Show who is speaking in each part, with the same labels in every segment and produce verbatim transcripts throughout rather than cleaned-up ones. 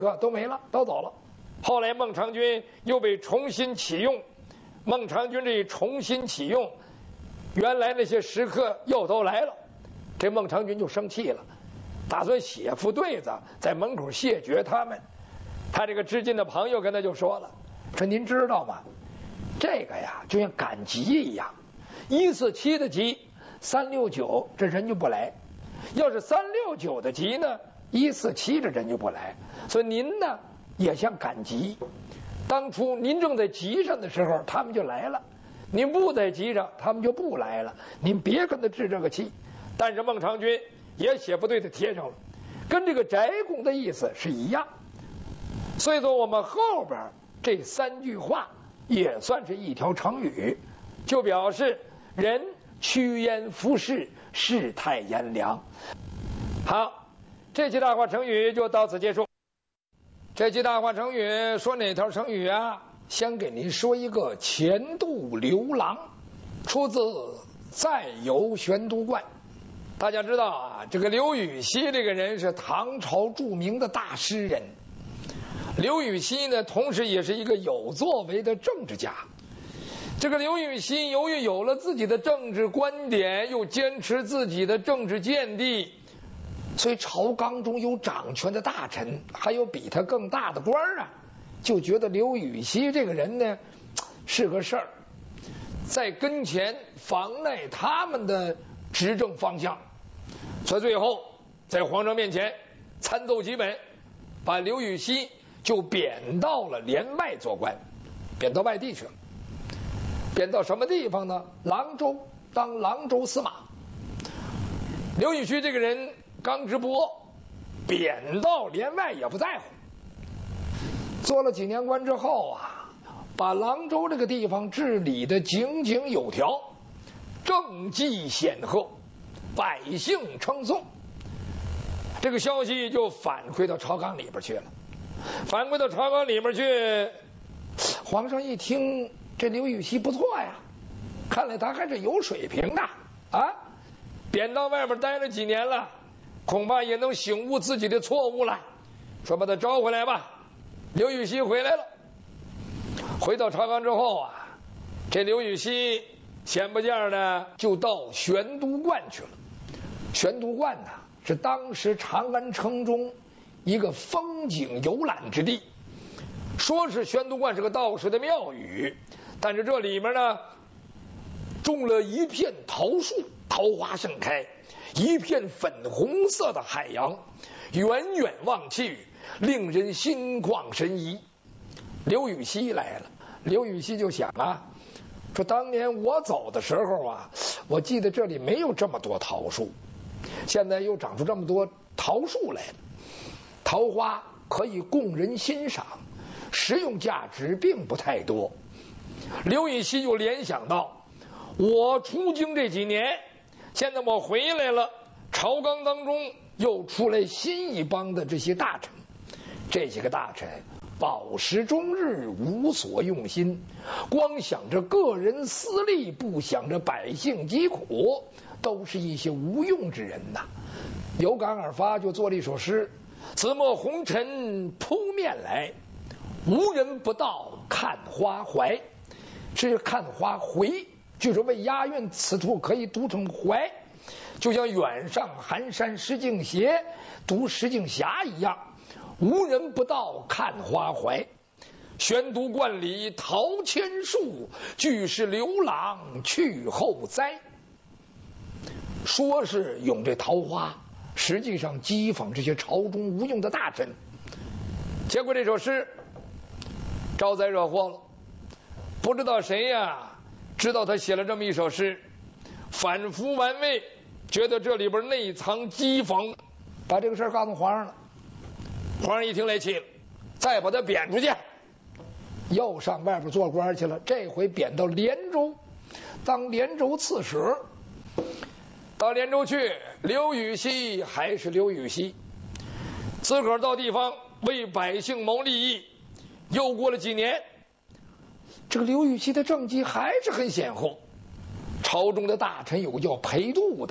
Speaker 1: 哥都没了，都走了。后来孟尝君又被重新启用，孟尝君这一重新启用，原来那些食客又都来了，这孟尝君就生气了，打算写副对子在门口谢绝他们。他这个知进的朋友跟他就说了，说您知道吗？这个呀就像赶集一样，一四七的集，三六九这人就不来；要是三六九的集呢，一四七这人就不来。所以您呢也像赶集，当初您正在集上的时候，他们就来了；您不在集上，他们就不来了。您别跟他置这个气。但是孟尝君也写不对的贴上了，跟这个翟公的意思是一样。所以说我们后边这三句话也算是一条成语，就表示人趋炎附势，世态炎凉。好，这期大话成语就到此结束。这期大话成语说哪条成语啊？先给您说一个钱渡刘郎，出自《再游玄都观》。大家知道啊，这个刘禹锡这个人是唐朝著名的大诗人。刘禹锡呢，同时也是一个有作为的政治家。这个刘禹锡由于有了自己的政治观点，又坚持自己的政治见地，所以朝纲中有掌权的大臣，还有比他更大的官啊，就觉得刘禹锡这个人呢是个事儿，在跟前妨碍他们的执政方向，所以最后在皇上面前参奏几本，把刘禹锡就贬到了连外做官，贬到外地去了。贬到什么地方呢？郎州，当郎州司马。刘禹锡这个人刚直播，贬到连外也不在乎。做了几年官之后啊，把郎州这个地方治理的井井有条，政绩显赫，百姓称颂。这个消息就反馈到朝纲里边去了。反馈到朝纲里面去，皇上一听，这刘禹锡不错呀，看来他还是有水平的啊。贬到外边待了几年了，恐怕也能醒悟自己的错误了，说把他招回来吧。刘禹锡回来了，回到朝纲之后啊，这刘禹锡闲不见的就到玄都观去了。玄都观呢，是当时长安城中一个风景游览之地。说是玄都观是个道士的庙宇，但是这里面呢种了一片桃树，桃花盛开，一片粉红色的海洋，远远望去令人心旷神怡。刘禹锡来了，刘禹锡就想啊，说当年我走的时候啊，我记得这里没有这么多桃树，现在又长出这么多桃树来了。桃花可以供人欣赏，实用价值并不太多。刘禹锡就联想到，我出京这几年，现在我回来了，朝纲当中又出来新一帮的这些大臣，这些个大臣饱食终日，无所用心，光想着个人私利，不想着百姓疾苦，都是一些无用之人呐。有感而发，就做了一首诗：紫陌红尘扑面来，无人不到看花怀。是看花回，就是为押韵，此处可以读成怀，就像远上寒山石径斜读石径斜一样，无人不到看花怀。玄都观里桃千树，俱是刘郎去后栽。说是咏这桃花，实际上讥讽这些朝中无用的大臣。结果这首诗招灾惹祸了，不知道谁呀知道他写了这么一首诗，反复玩味，觉得这里边内藏讥讽，把这个事儿告诉皇上了。皇上一听来气了，再把他贬出去，又上外边做官去了。这回贬到连州，当连州刺史。到连州去，刘禹锡还是刘禹锡，自个儿到地方为百姓谋利益。又过了几年，这个刘禹锡的政绩还是很显赫。朝中的大臣有个叫裴度的，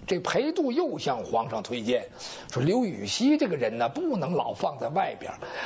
Speaker 1: 这裴度又向皇上推荐说，刘禹锡这个人呢，不能老放在外边，